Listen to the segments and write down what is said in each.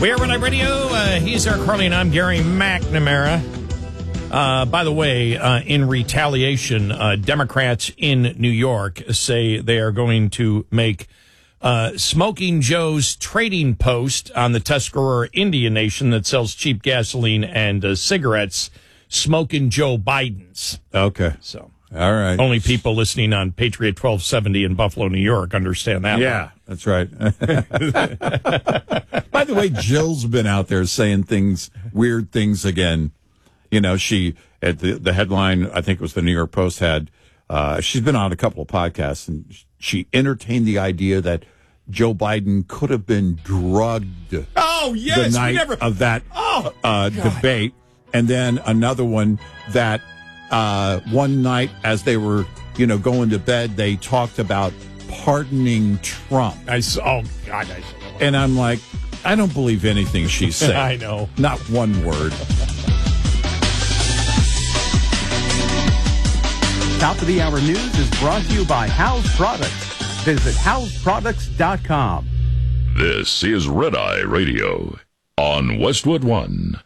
We are Red Eye Radio. He's Eric Harley, and I'm Gary McNamara. By the way, in retaliation, Democrats in New York say they are going to make Smoking Joe's trading post on the Tuscarora Indian Nation that sells cheap gasoline and cigarettes, Smoking Joe Biden's. Okay. So, all right. Only people listening on Patriot 1270 in Buffalo, New York understand that. Yeah, that's right. By the way, Jill's been out there saying weird things again. You know, she, at the headline, I think it was the New York Post had, she's been on a couple of podcasts, and she entertained the idea that Joe Biden could have been drugged. Oh, yes. The night of that debate. And then another one that one night as they were, going to bed, they talked about pardoning Trump. And I'm like, I don't believe anything she said. I know. Not one word. Top of the Hour News is brought to you by House Products. Visit houseproducts.com. This is Red Eye Radio on Westwood One.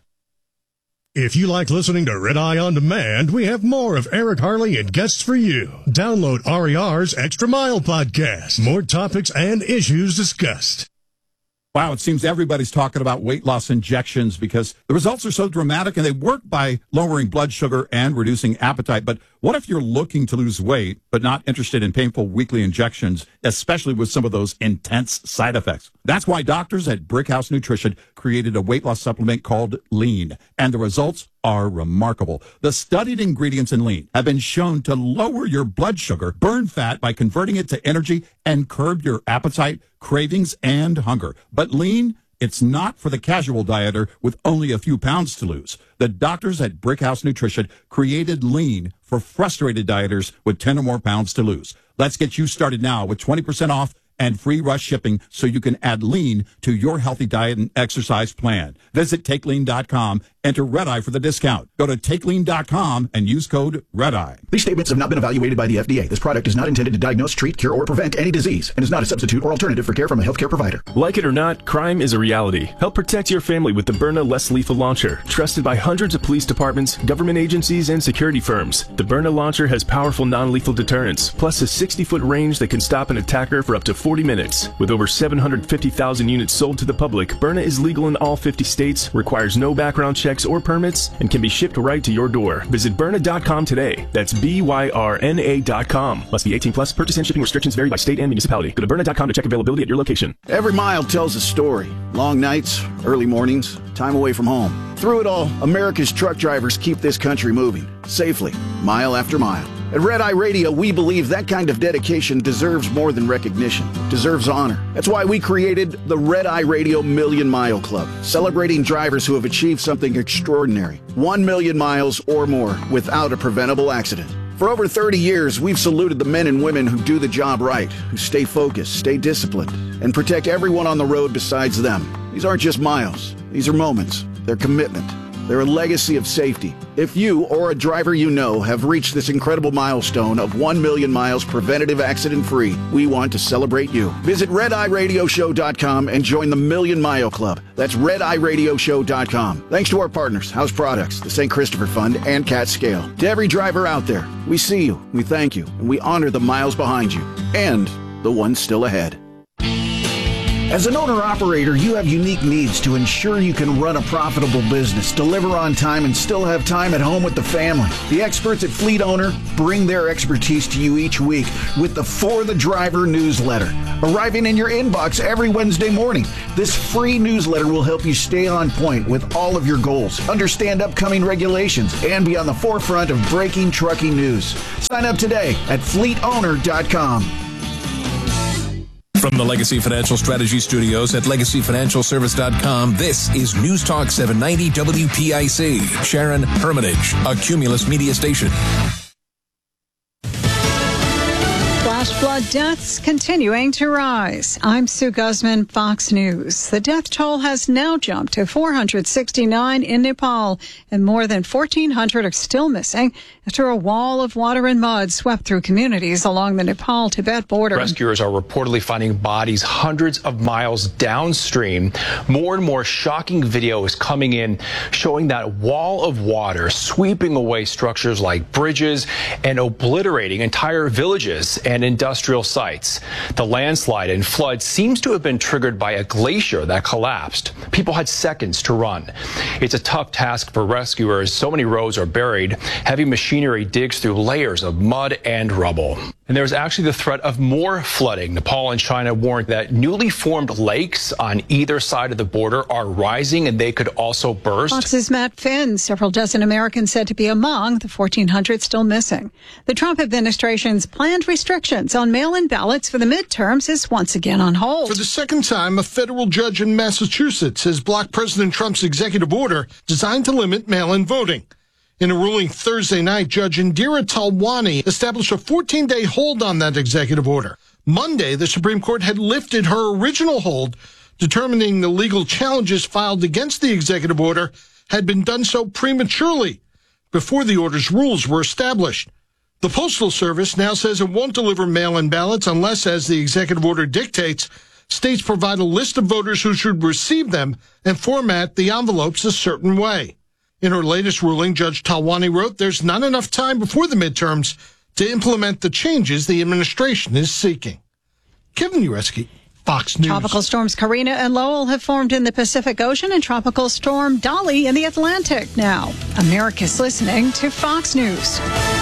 If you like listening to Red Eye On Demand, we have more of Eric Harley and guests for you. Download RER's Extra Mile podcast. More topics and issues discussed. Wow, it seems everybody's talking about weight loss injections because the results are so dramatic and they work by lowering blood sugar and reducing appetite. But what if you're looking to lose weight but not interested in painful weekly injections, especially with some of those intense side effects? That's why doctors at Brickhouse Nutrition created a weight loss supplement called Lean, and the results are remarkable. The studied ingredients in Lean have been shown to lower your blood sugar, burn fat by converting it to energy, and curb your appetite, cravings, and hunger. But Lean, it's not for the casual dieter with only a few pounds to lose. The doctors at Brickhouse Nutrition created Lean for frustrated dieters with 10 or more pounds to lose. Let's get you started now with 20% off and free rush shipping so you can add Lean to your healthy diet and exercise plan. Visit TakeLean.com, enter Red Eye for the discount. Go to TakeLean.com and use code REDEYE. These statements have not been evaluated by the FDA. This product is not intended to diagnose, treat, cure, or prevent any disease and is not a substitute or alternative for care from a healthcare provider. Like it or not, crime is a reality. Help protect your family with the Byrna Less Lethal Launcher, trusted by hundreds of police departments, government agencies, and security firms. The Byrna Launcher has powerful non-lethal deterrence, plus a 60-foot range that can stop an attacker for up to 40 minutes. With over 750,000 units sold to the public, Byrna is legal in all 50 states, requires no background checks or permits, and can be shipped right to your door. Visit Byrna.com today. That's BYRNA.com. Must be 18 plus. Purchase and shipping restrictions vary by state and municipality. Go to Byrna.com to check availability at your location. Every mile tells a story. Long nights, early mornings, time away from home. Through it all, America's truck drivers keep this country moving, safely, mile after mile. At Red Eye Radio, we believe that kind of dedication deserves more than recognition, deserves honor. That's why we created the Red Eye Radio Million Mile Club, celebrating drivers who have achieved something extraordinary, 1 million miles or more without a preventable accident. For over 30 years, we've saluted the men and women who do the job right, who stay focused, stay disciplined, and protect everyone on the road besides them. These aren't just miles. These are moments. They're commitment. They're a legacy of safety. If you or a driver you know have reached this incredible milestone of 1 million miles preventative accident-free, we want to celebrate you. Visit RedEyeRadioShow.com and join the Million Mile Club. That's RedEyeRadioShow.com. Thanks to our partners, House Products, the St. Christopher Fund, and Cat Scale. To every driver out there, we see you, we thank you, and we honor the miles behind you and the ones still ahead. As an owner-operator, you have unique needs to ensure you can run a profitable business, deliver on time, and still have time at home with the family. The experts at Fleet Owner bring their expertise to you each week with the For the Driver newsletter, arriving in your inbox every Wednesday morning. This free newsletter will help you stay on point with all of your goals, understand upcoming regulations, and be on the forefront of breaking trucking news. Sign up today at fleetowner.com. From the Legacy Financial Strategy Studios at LegacyFinancialService.com, this is News Talk 790 WPIC. Sharon Hermitage, a Cumulus Media station. Flash flood America, deaths continuing to rise. I'm Sue Guzman, Fox News. The death toll has now jumped to 469 in Nepal, and more than 1,400 are still missing after a wall of water and mud swept through communities along the Nepal-Tibet border. Rescuers are reportedly finding bodies hundreds of miles downstream. More and more shocking video is coming in showing that wall of water sweeping away structures like bridges and obliterating entire villages and industrial sites. The landslide and flood seems to have been triggered by a glacier that collapsed. People had seconds to run. It's a tough task for rescuers. So many roads are buried. Heavy machinery digs through layers of mud and rubble. And there's actually the threat of more flooding. Nepal and China warned that newly formed lakes on either side of the border are rising and they could also burst. Fox's Matt Finn. Several dozen Americans said to be among the 1,400 still missing. The Trump administration's planned restrictions on mail-in ballots for the midterms is once again on hold. For the second time, a federal judge in Massachusetts has blocked President Trump's executive order designed to limit mail-in voting. In a ruling Thursday night, Judge Indira Talwani established a 14-day hold on that executive order. Monday, the Supreme Court had lifted her original hold, determining the legal challenges filed against the executive order had been done so prematurely, before the order's rules were established. The Postal Service now says it won't deliver mail-in ballots unless, as the executive order dictates, states provide a list of voters who should receive them and format the envelopes a certain way. In her latest ruling, Judge Talwani wrote there's not enough time before the midterms to implement the changes the administration is seeking. Kevin Ureski, Fox News. Tropical storms Karina and Lowell have formed in the Pacific Ocean and Tropical Storm Dolly in the Atlantic now. America's listening to Fox News.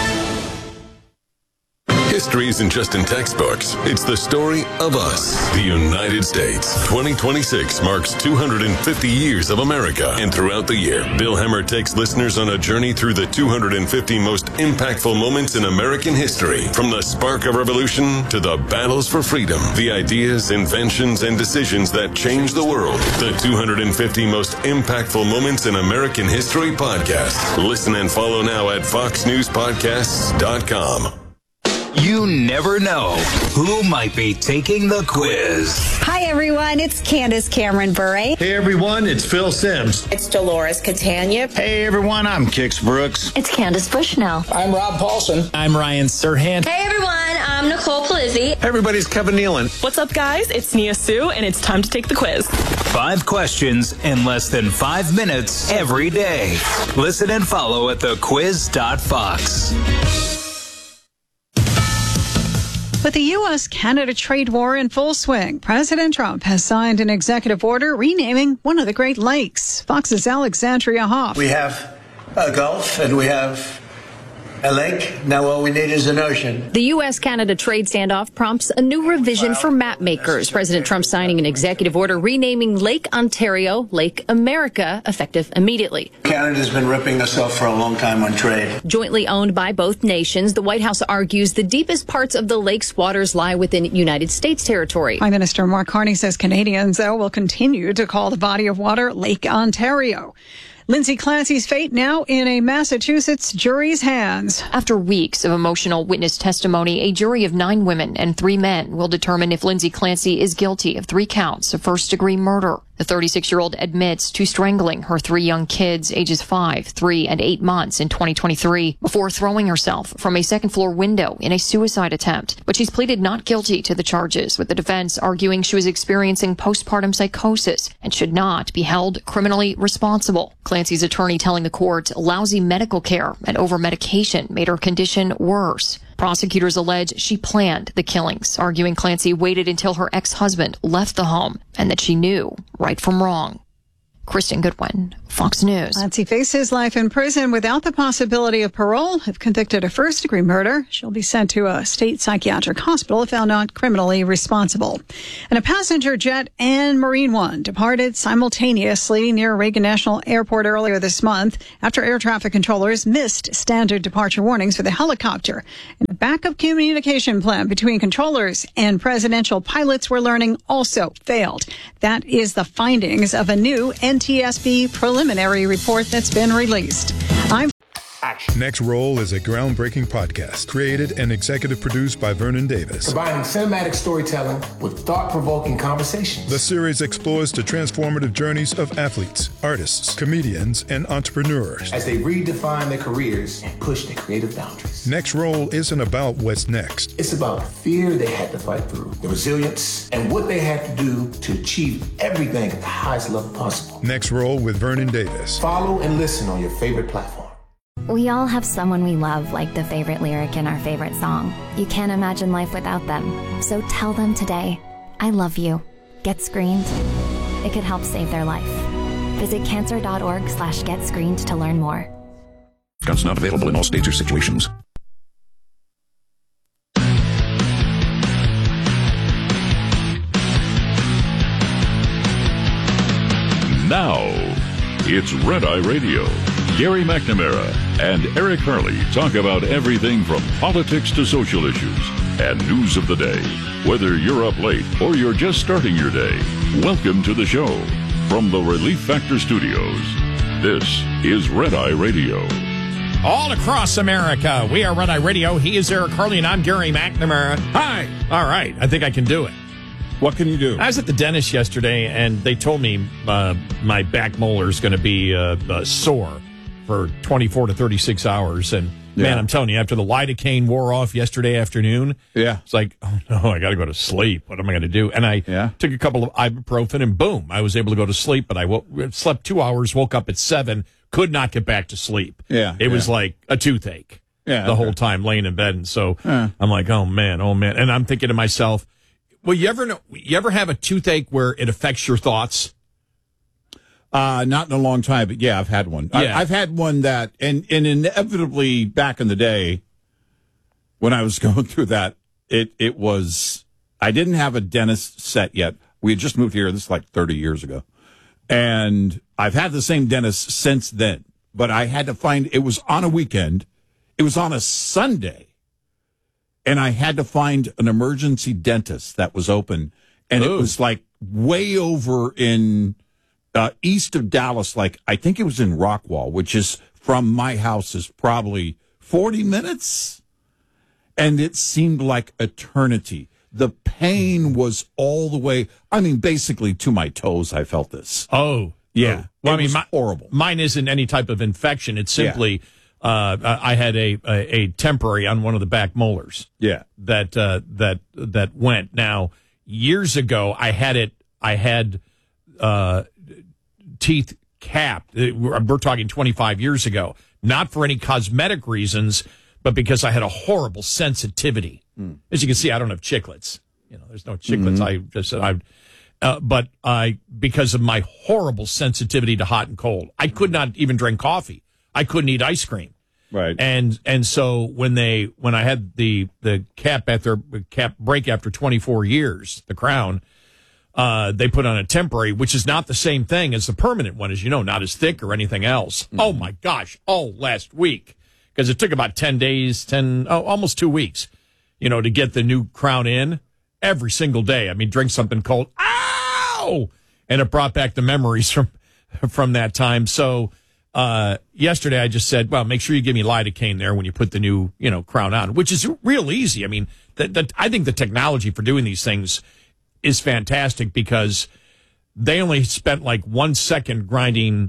History isn't just in textbooks. It's the story of us, the United States. 2026 marks 250 years of America. And throughout the year, Bill Hemmer takes listeners on a journey through the 250 most impactful moments in American history. From the spark of revolution to the battles for freedom, the ideas, inventions, and decisions that changed the world. The 250 most impactful moments in American history podcast. Listen and follow now at foxnewspodcasts.com. You never know who might be taking the quiz. Hi, everyone. It's Candace Cameron Bure. Hey, everyone. It's Phil Sims. It's Dolores Catania. Hey, everyone. I'm Kix Brooks. It's Candace Bushnell. I'm Rob Paulson. I'm Ryan Serhant. Hey, everyone. I'm Nicole Palizzi. Hey, everybody's Kevin Nealon. What's up, guys? It's Nia Sue, and it's time to take the quiz. 5 questions in less than 5 minutes every day. Listen and follow at thequiz.fox. With the U.S.-Canada trade war in full swing, President Trump has signed an executive order renaming one of the Great Lakes. Fox's Alexandria Hoff. We have a Gulf and we have a lake. Now all we need is an ocean. The U.S.-Canada trade standoff prompts a new revision for map makers. President Trump signing an executive order renaming Lake Ontario Lake America, effective immediately. Canada's been ripping us off for a long time on trade. Jointly owned by both nations, the White House argues the deepest parts of the lake's waters lie within United States territory. Prime Minister Mark Carney says Canadians, though, will continue to call the body of water Lake Ontario. Lindsay Clancy's fate now in a Massachusetts jury's hands. After weeks of emotional witness testimony, a jury of 9 women and 3 men will determine if Lindsay Clancy is guilty of 3 counts of first-degree murder. The 36-year-old admits to strangling her 3 young kids, ages 5, 3, and 8 months in 2023, before throwing herself from a second-floor window in a suicide attempt. But she's pleaded not guilty to the charges, with the defense arguing she was experiencing postpartum psychosis and should not be held criminally responsible. Clancy's attorney telling the court lousy medical care and over-medication made her condition worse. Prosecutors allege she planned the killings, arguing Clancy waited until her ex-husband left the home and that she knew right from wrong. Kristen Goodwin, Fox News. Clancy faces life in prison without the possibility of parole. If convicted of first-degree murder, she'll be sent to a state psychiatric hospital if found not criminally responsible. And a passenger jet and Marine One departed simultaneously near Reagan National Airport earlier this month after air traffic controllers missed standard departure warnings for the helicopter. And a backup communication plan between controllers and presidential pilots, we're learning, also failed. That is the findings of a new NTSB preliminary report that's been released. action. Next Roll is a groundbreaking podcast created and executive produced by Vernon Davis. Combining cinematic storytelling with thought-provoking conversations. The series explores the transformative journeys of athletes, artists, comedians, and entrepreneurs as they redefine their careers and push their creative boundaries. Next Roll isn't about what's next. It's about the fear they had to fight through, the resilience, and what they had to do to achieve everything at the highest level possible. Next Roll with Vernon Davis. Follow and listen on your favorite platform. We all have someone we love, like the favorite lyric in our favorite song. You can't imagine life without them. So tell them today, I love you. Get screened. It could help save their life. Visit cancer.org/getscreened to learn more. Guns not available in all states or situations. Now, it's Red Eye Radio. Gary McNamara and Eric Harley talk about everything from politics to social issues and news of the day. Whether you're up late or you're just starting your day, welcome to the show. From the Relief Factor Studios, this is Red Eye Radio. All across America, we are Red Eye Radio. He is Eric Harley, and I'm Gary McNamara. Hi. All right, I think I can do it. What can you do? I was at the dentist yesterday, and they told me my back molar is going to be sore for 24 to 36 hours. And, man, I'm telling you, after the lidocaine wore off yesterday afternoon, it's like, oh, no, I got to go to sleep. What am I going to do? And I took a couple of ibuprofen, and boom, I was able to go to sleep. But I slept 2 hours, woke up at 7, could not get back to sleep. It was like a toothache the whole time laying in bed. And so I'm like, oh, man. And I'm thinking to myself, well, you ever have a toothache where it affects your thoughts? Not in a long time, but I've had one. Yeah. I've had one that, and inevitably back in the day when I was going through that, it was, I didn't have a dentist set yet. We had just moved here. This is like 30 years ago. And I've had the same dentist since then, but I had to find, it was on a weekend. It was on a Sunday. And I had to find an emergency dentist that was open. And it was like way over in east of Dallas. Like, I think it was in Rockwall, which is from my house is probably 40 minutes. And it seemed like eternity. The pain was all the way, I mean, basically to my toes, I felt this. Oh. Yeah. Well, I mean, horrible. Mine isn't any type of infection. It's simply... I had a temporary on one of the back molars. That went. Now, years ago, I had teeth capped. We're talking 25 years ago. Not for any cosmetic reasons, but because I had a horrible sensitivity. As you can see, I don't have chiclets. There's no chiclets. I just said but because of my horrible sensitivity to hot and cold, I could not even drink coffee. I couldn't eat ice cream. Right. And so when I had the cap break after 24 years, the crown, they put on a temporary, which is not the same thing as the permanent one, as you know, not as thick or anything else. Oh my gosh. Last week, because it took about 10 days, almost 2 weeks, to get the new crown in every single day. I mean, drink something cold. Ow! And it brought back the memories from that time. So, yesterday I just said, well, make sure you give me lidocaine there when you put the new, crown on, which is real easy. I mean, I think the technology for doing these things is fantastic because they only spent like 1 second grinding,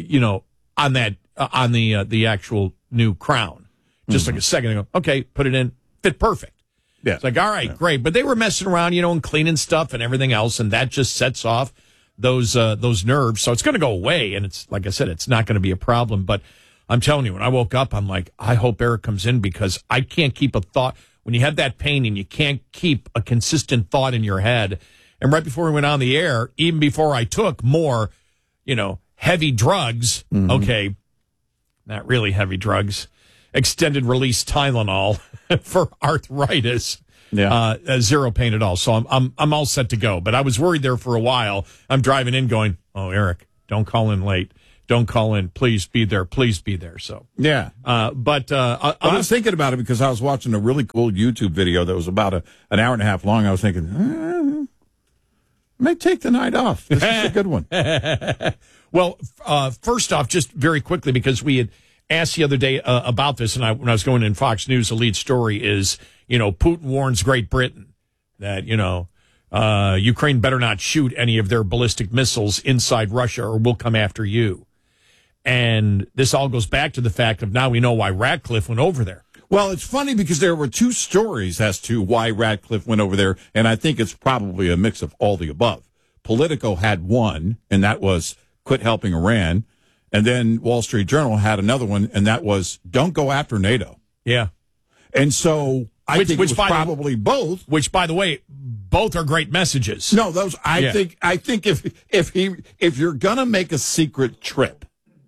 on that, on the actual new crown. Just like a second ago. Okay, put it in, fit perfect. Yeah. It's like, all right, great. But they were messing around, and cleaning stuff and everything else. And that just sets off those nerves. So it's going to go away. And it's, like I said, it's not going to be a problem. But I'm telling you, when I woke up, I'm like, I hope Eric comes in because I can't keep a thought. When you have that pain and you can't keep a consistent thought in your head. And right before we went on the air, even before I took more, heavy drugs, okay, not really heavy drugs, extended release Tylenol for arthritis. Zero pain at all. So I'm all set to go. But I was worried there for a while. I'm driving in going, oh, Eric, don't call in late. Don't call in. Please be there. Please be there. So, yeah. I was thinking about it because I was watching a really cool YouTube video that was about an hour and a half long. I was thinking, may take the night off. This is a good one. Well, first off, just very quickly, because we had asked the other day about this, and when I was going in Fox News, the lead story is, Putin warns Great Britain that, Ukraine better not shoot any of their ballistic missiles inside Russia or we'll come after you. And this all goes back to the fact of now we know why Ratcliffe went over there. Well, it's funny because there were two stories as to why Ratcliffe went over there, and I think it's probably a mix of all the above. Politico had one, and that was quit helping Iran. And then Wall Street Journal had another one, and that was don't go after NATO. Yeah. And so I think it was probably both. Which, by the way, both are great messages. No, those I think if you're gonna make a secret trip,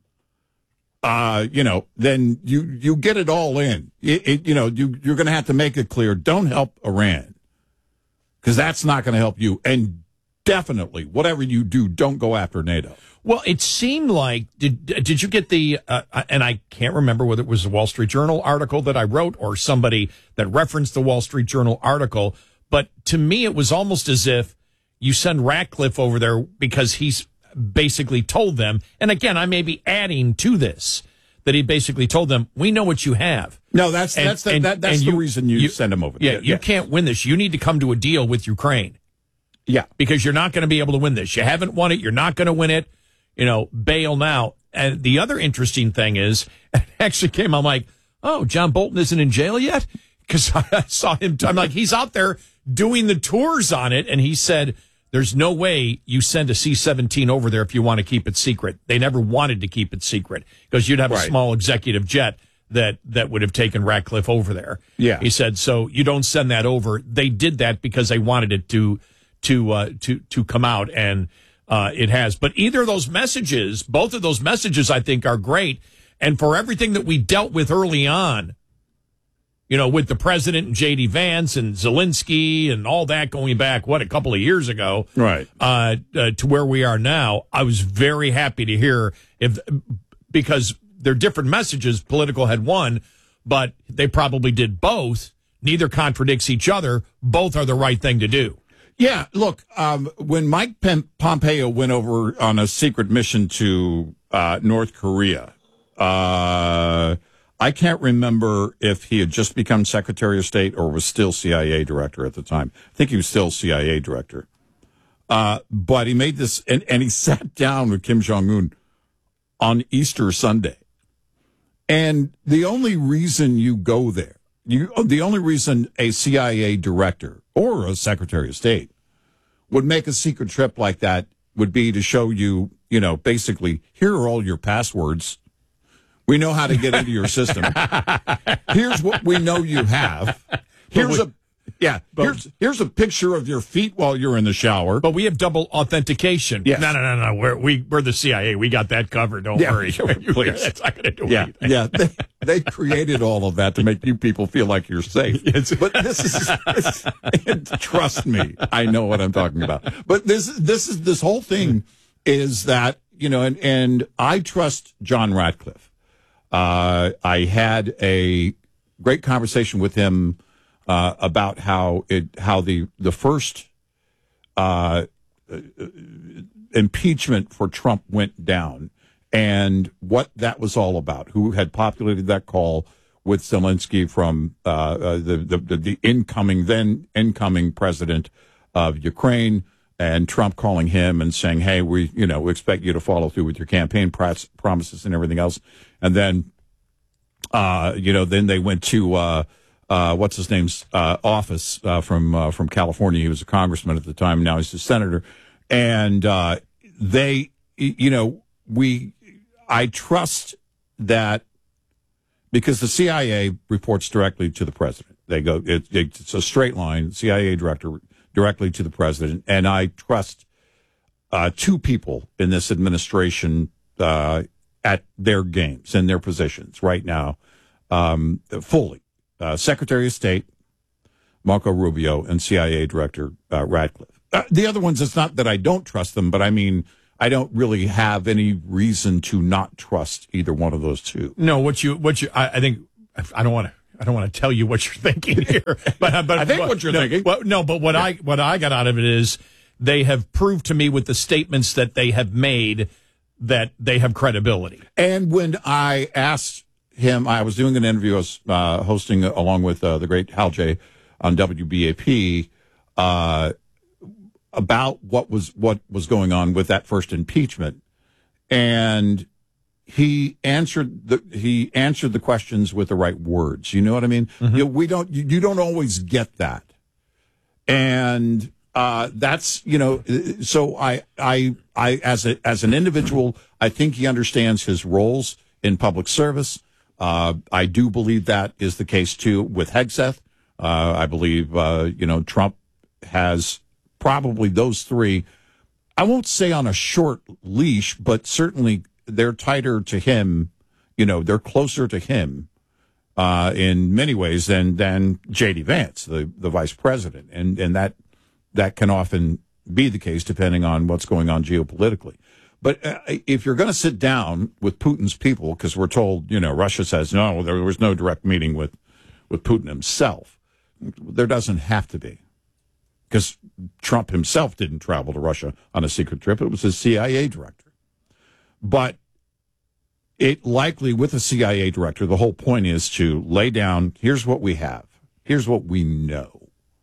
then you get it all in. You're going to have to make it clear. Don't help Iran because that's not going to help you. And definitely, whatever you do, don't go after NATO. Well, it seemed like did you get the and I can't remember whether it was the Wall Street Journal article that I wrote or somebody that referenced the Wall Street Journal article. But to me, it was almost as if you send Ratcliffe over there because he's basically told them, and again, I may be adding to this, that he basically told them, we know what you have. No, that's the reason you send him over there. Yeah, you can't win this. You need to come to a deal with Ukraine. Yeah. Because you're not going to be able to win this. You haven't won it. You're not going to win it. Bail now. And the other interesting thing is, it actually came, I'm like, oh, John Bolton isn't in jail yet? Because I saw him, I'm like, he's out there doing the tours on it, and he said, there's no way you send a C-17 over there if you want to keep it secret. They never wanted to keep it secret because you'd have a small executive jet that would have taken Ratcliffe over there. Yeah. He said, so you don't send that over. They did that because they wanted it to come out, and it has. But either of those messages, both of those messages, I think are great. And for everything that we dealt with early on, with the president and J.D. Vance and Zelensky and all that going back, a couple of years ago, right? To where we are now, I was very happy to hear because they're different messages. Political had one, but they probably did both. Neither contradicts each other. Both are the right thing to do. Yeah, look, when Mike Pompeo went over on a secret mission to North Korea, I can't remember if he had just become Secretary of State or was still CIA director at the time. I think he was still CIA director. But he made this, and he sat down with Kim Jong-un on Easter Sunday. And the only reason you go there, the only reason a CIA director or a Secretary of State would make a secret trip like that would be to show you, basically, here are all your passwords. We know how to get into your system. Here's what we know you have. Here's a picture of your feet while you're in the shower. But we have double authentication. Yes. No. We're the CIA. We got that covered. Don't worry. Please. That's not going to do anything. Yeah. They created all of that to make you people feel like you're safe. But trust me, I know what I'm talking about. But this whole thing is that, and I trust John Ratcliffe. I had a great conversation with him about how the first impeachment for Trump went down and what that was all about. Who had populated that call with Zelensky from the incoming president of Ukraine, and Trump calling him and saying, "Hey, we expect you to follow through with your campaign promises and everything else." And then, then they went to what's his name's office from California. He was a congressman at the time. Now he's a senator, and I trust that because the CIA reports directly to the president. They go, it's a straight line. CIA director directly to the president, and I trust two people in this administration at their games and their positions right now, fully. Secretary of State Marco Rubio and CIA Director Ratcliffe. The other ones, it's not that I don't trust them, but I mean, I don't really have any reason to not trust either one of those two. No, I think I don't want to tell you what you're thinking here, but I think what you're thinking. Well, no, but what I got out of it is they have proved to me with the statements that they have made that they have credibility. And when I asked him. I was doing an interview. I was hosting along with the great Hal J on WBAP about what was going on with that first impeachment, and he answered the questions with the right words. You know what I mean? Mm-hmm. You don't always get that, and that's So I as an individual, I think he understands his roles in public service. I do believe that is the case too with Hegseth. I believe Trump has probably those three. I won't say on a short leash, but certainly they're tighter to him. They're closer to him in many ways than J.D. Vance, the vice president, and that can often be the case depending on what's going on geopolitically. But if you're going to sit down with Putin's people, because we're told, Russia says, no, there was no direct meeting with Putin himself. There doesn't have to be, because Trump himself didn't travel to Russia on a secret trip. It was his CIA director. But it likely, with a CIA director, the whole point is to lay down, here's what we have. Here's what we know.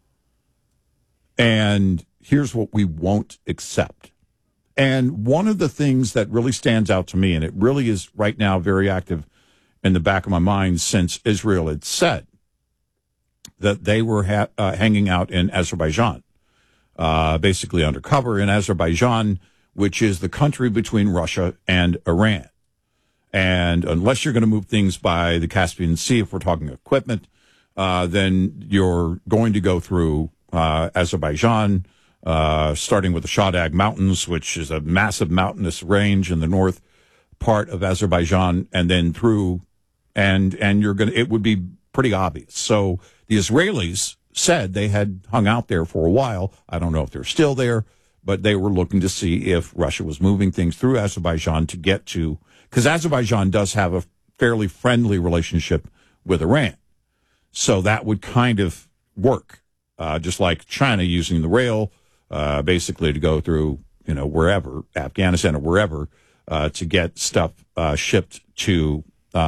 And here's what we won't accept. And one of the things that really stands out to me, and it really is right now very active in the back of my mind since Israel had said that they were hanging out in Azerbaijan, basically undercover in Azerbaijan, which is the country between Russia and Iran. And unless you're going to move things by the Caspian Sea, if we're talking equipment, then you're going to go through Azerbaijan, starting with the Shahdag Mountains, which is a massive mountainous range in the north part of Azerbaijan, and then through, and it would be pretty obvious. So the Israelis said they had hung out there for a while. I don't know if they're still there, but they were looking to see if Russia was moving things through Azerbaijan to get to, because Azerbaijan does have a fairly friendly relationship with Iran. So that would kind of work. Just like China using the rail, basically to go through, wherever, Afghanistan or wherever, to get stuff shipped to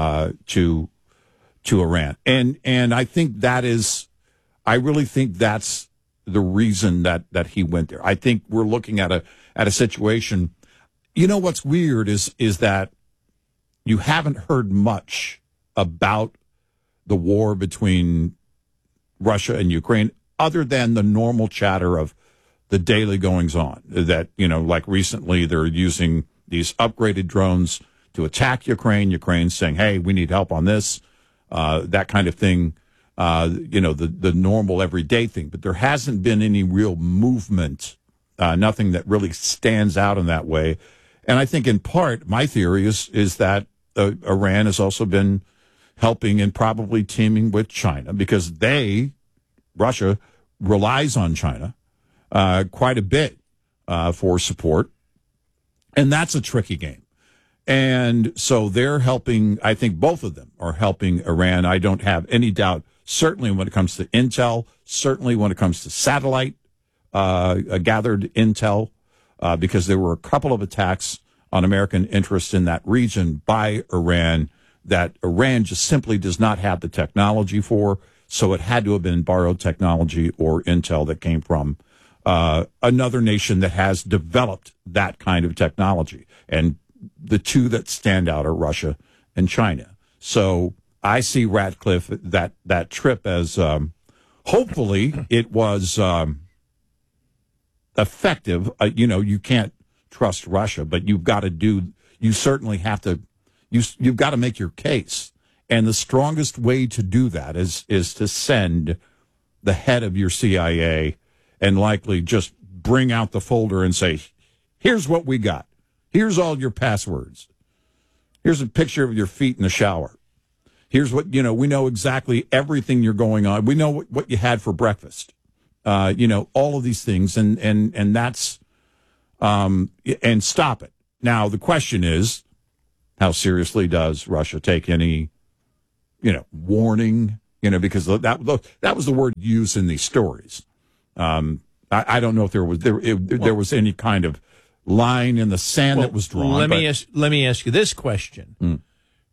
Iran. And I think I really think that's the reason that he went there. I think we're looking at a situation. What's weird is that you haven't heard much about the war between Russia and Ukraine, other than the normal chatter of the daily goings on that, like recently they're using these upgraded drones to attack Ukraine. Ukraine's saying, hey, we need help on this, that kind of thing, the normal everyday thing. But there hasn't been any real movement, nothing that really stands out in that way. And I think in part, my theory is that Iran has also been helping and probably teaming with China because Russia relies on China quite a bit for support, and that's a tricky game. And so they're helping, I think both of them are helping Iran. I don't have any doubt, certainly when it comes to intel, certainly when it comes to satellite gathered intel, because there were a couple of attacks on American interests in that region by Iran that Iran just simply does not have the technology for. So it had to have been borrowed technology or intel that came from another nation that has developed that kind of technology. And the two that stand out are Russia and China. So I see Ratcliffe, that trip as hopefully it was effective. You can't trust Russia, but you've got to certainly have to, you've got to make your case. And the strongest way to do that is to send the head of your CIA and likely just bring out the folder and say, here's what we got. Here's all your passwords. Here's a picture of your feet in the shower. Here's what, we know exactly everything you're going on. We know what you had for breakfast. All of these things. And that's, and stop it. Now, the question is, how seriously does Russia take any warning, because that was the word used in these stories. I don't know if there was any kind of line in the sand that was drawn. Let me ask you this question.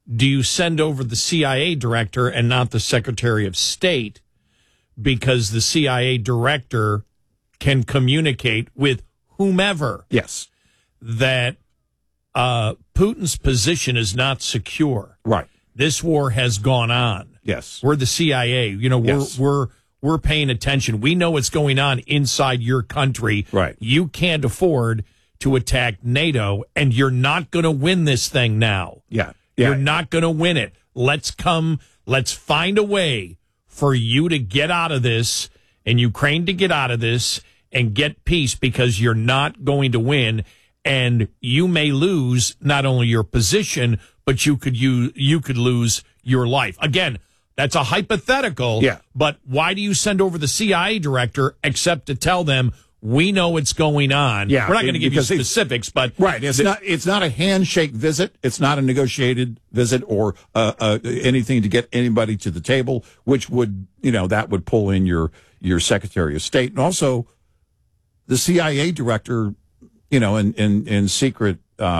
do you send over the CIA director and not the Secretary of State? Because the CIA director can communicate with whomever. Yes. That Putin's position is not secure. Right. This war has gone on. Yes. We're the CIA. We're paying attention. We know what's going on inside your country. Right. You can't afford to attack NATO, and you're not going to win this thing now. Yeah. You're not going to win it. Let's find a way for you to get out of this and Ukraine to get out of this and get peace, because you're not going to win, and you may lose not only your position, but you could lose your life. Again, that's a hypothetical. Yeah. But why do you send over the CIA director except to tell them, we know what's going on? Yeah, we're not going to give you specifics, but right. It's not a handshake visit. It's not a negotiated visit or anything to get anybody to the table, which would, that would pull in your Secretary of State. And also the CIA director, in secret,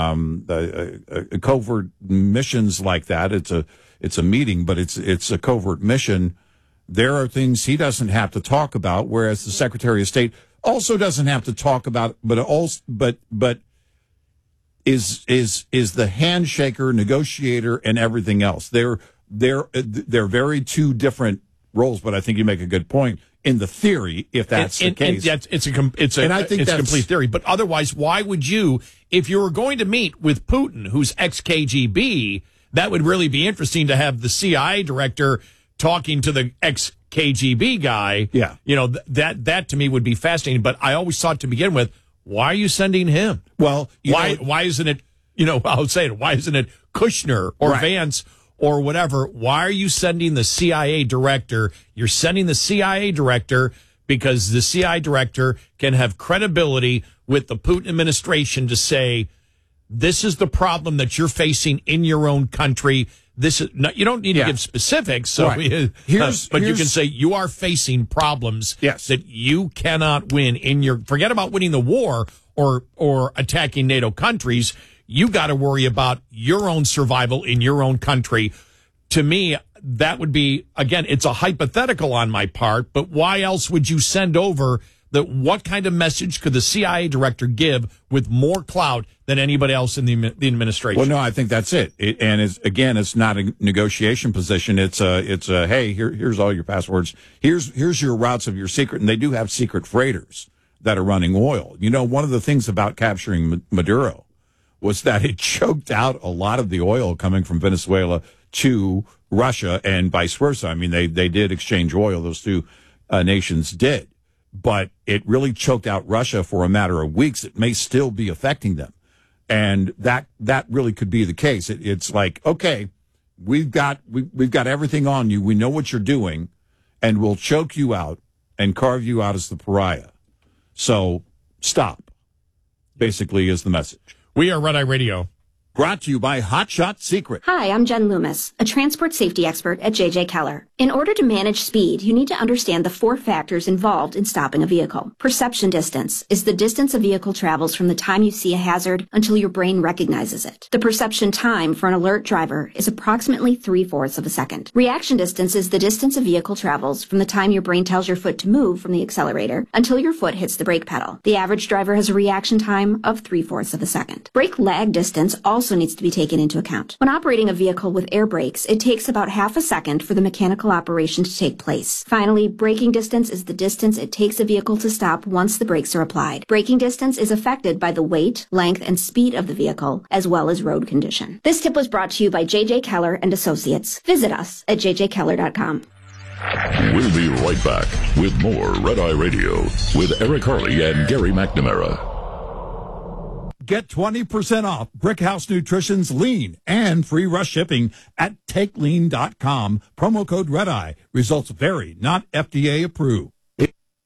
covert missions like that. It's a meeting, but it's a covert mission. There are things he doesn't have to talk about, whereas the Secretary of State also doesn't have to talk about, but is the handshaker, negotiator, and everything else. They're very two different roles, but I think you make a good point in the theory, if that's the case. It's a complete theory. But otherwise, why would you, if you were going to meet with Putin, who's ex-KGB, that would really be interesting to have the CIA director talking to the ex-KGB guy. Yeah. That to me would be fascinating. But I always thought to begin with, why are you sending him? Well, why isn't it, I'll say it, why isn't it Kushner or Vance or whatever? Why are you sending the CIA director? You're sending the CIA director because the CIA director can have credibility with the Putin administration to say, this is the problem that you're facing in your own country. This is you don't need to give specifics. So, but you can say you are facing problems that you cannot win forget about winning the war or attacking NATO countries. You got to worry about your own survival in your own country. To me, that would be, again, it's a hypothetical on my part, but why else would you send over what kind of message could the CIA director give with more clout than anybody else in the administration? Well, no, I think that's it. It's not a negotiation position. It's a hey, here's all your passwords. Here's your routes of your secret. And they do have secret freighters that are running oil. One of the things about capturing Maduro was that it choked out a lot of the oil coming from Venezuela to Russia and vice versa. I mean, they did exchange oil. Those two nations did. But it really choked out Russia for a matter of weeks. It may still be affecting them. And that really could be the case. It's like, okay, we've got everything on you. We know what you're doing, and we'll choke you out and carve you out as the pariah. So stop, basically, is the message. We are Red Eye Radio. Brought to you by Hotshot Secret. Hi, I'm Jen Loomis, a transport safety expert at J.J. Keller. In order to manage speed, you need to understand the 4 factors involved in stopping a vehicle. Perception distance is the distance a vehicle travels from the time you see a hazard until your brain recognizes it. The perception time for an alert driver is approximately 3/4 of a second. Reaction distance is the distance a vehicle travels from the time your brain tells your foot to move from the accelerator until your foot hits the brake pedal. The average driver has a reaction time of 3/4 of a second. Brake lag distance also needs to be taken into account. When operating a vehicle with air brakes, it takes about half a second for the mechanical operation to take place. Finally, braking distance is the distance it takes a vehicle to stop once the brakes are applied. Braking distance is affected by the weight, length, and speed of the vehicle, as well as road condition. This tip was brought to you by J.J. Keller and Associates. Visit us at jjkeller.com. We'll be right back with more Red Eye Radio with Eric Harley and Gary McNamara. Get 20% off Brickhouse Nutrition's Lean and free rush shipping at TakeLean.com. Promo code Red Eye. Results vary, not FDA approved.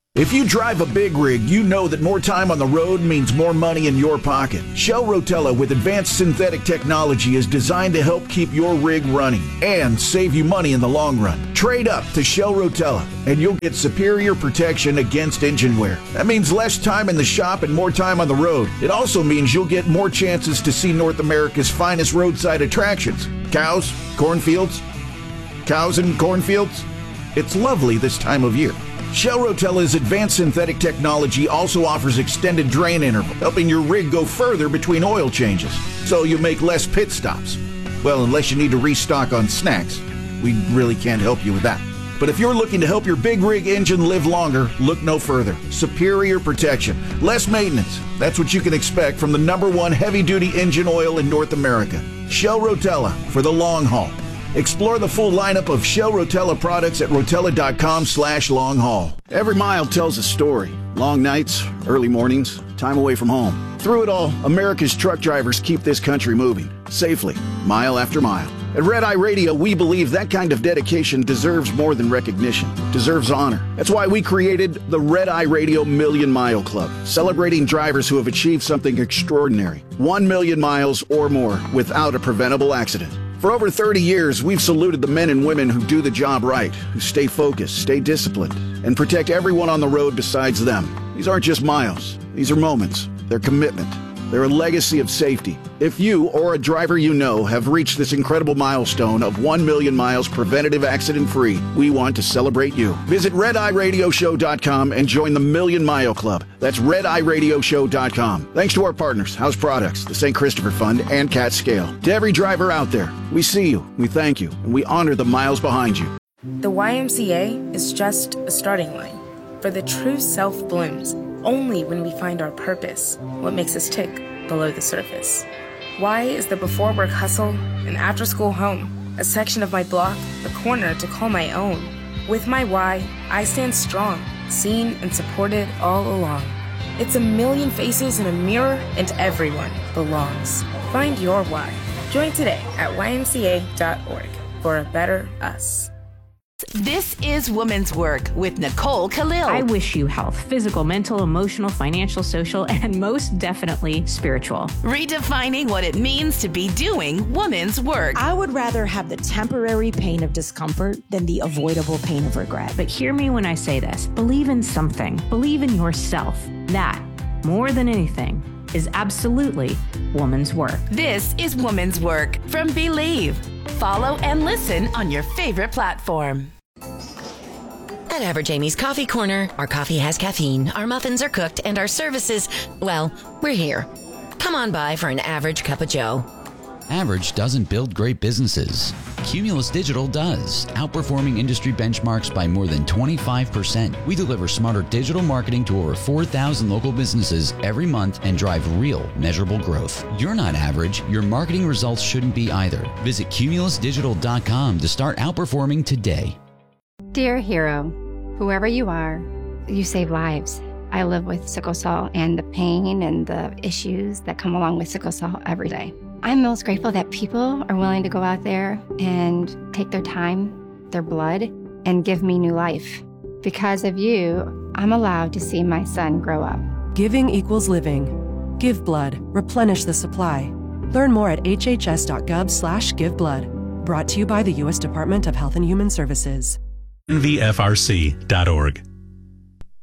If you drive a big rig, you know that more time on the road means more money in your pocket. Shell Rotella with advanced synthetic technology is designed to help keep your rig running and save you money in the long run. Trade up to Shell Rotella and you'll get superior protection against engine wear. That means less time in the shop and more time on the road. It also means you'll get more chances to see North America's finest roadside attractions. Cows, cornfields, cows and cornfields. It's lovely this time of year. Shell Rotella's advanced synthetic technology also offers extended drain interval, helping your rig go further between oil changes, so you make less pit stops. Well, unless you need to restock on snacks. We really can't help you with that. But if you're looking to help your big rig engine live longer, look no further. Superior protection, less maintenance. That's what you can expect from the #1 heavy-duty engine oil in North America. Shell Rotella for the long haul. Explore the full lineup of Shell Rotella products at rotella.com/long-haul. Every mile tells a story. Long nights, early mornings, time away from home. Through it all, America's truck drivers keep this country moving, safely, mile after mile. At Red Eye Radio, we believe that kind of dedication deserves more than recognition, deserves honor. That's why we created the Red Eye Radio Million Mile Club, celebrating drivers who have achieved something extraordinary. 1 million miles or more without a preventable accident. For over 30 years, we've saluted the men and women who do the job right, who stay focused, stay disciplined, and protect everyone on the road besides them. These aren't just miles. These are moments. They're commitment. They're a legacy of safety. If you or a driver you know have reached this incredible milestone of 1 million miles preventative accident-free, we want to celebrate you. Visit RedEyeRadioShow.com and join the Million Mile Club. That's RedEyeRadioShow.com. Thanks to our partners, House Products, the St. Christopher Fund, and Cat Scale. To every driver out there, we see you, we thank you, and we honor the miles behind you. The YMCA is just a starting line, for the true self blooms only when we find our purpose, what makes us tick below the surface. Y is the before work hustle, an after school home, a section of my block, a corner to call my own. With my Y, I stand strong, seen and supported all along. It's a million faces in a mirror and everyone belongs. Find your Y. Join today at ymca.org for a better us. This is Women's Work with Nicole Khalil. I wish you health, physical, mental, emotional, financial, social, and most definitely spiritual. Redefining what it means to be doing women's work. I would rather have the temporary pain of discomfort than the avoidable pain of regret. But hear me when I say this. Believe in something. Believe in yourself. That, more than anything, is absolutely woman's work. This is Woman's Work from Believe. Follow and listen on your favorite platform. At Average Amy's Coffee Corner, our coffee has caffeine, our muffins are cooked, and our services, well, we're here. Come on by for an average cup of joe. Average doesn't build great businesses. Cumulus Digital does, outperforming industry benchmarks by more than 25%. We deliver smarter digital marketing to over 4,000 local businesses every month and drive real, measurable growth. You're not average. Your marketing results shouldn't be either. Visit cumulusdigital.com to start outperforming today. Dear hero, whoever you are, you save lives. I live with sickle cell and the pain and the issues that come along with sickle cell every day. I'm most grateful that people are willing to go out there and take their time, their blood, and give me new life. Because of you, I'm allowed to see my son grow up. Giving equals living. Give blood. Replenish the supply. Learn more at hhs.gov/giveblood. Brought to you by the U.S. Department of Health and Human Services. NVFRC.org.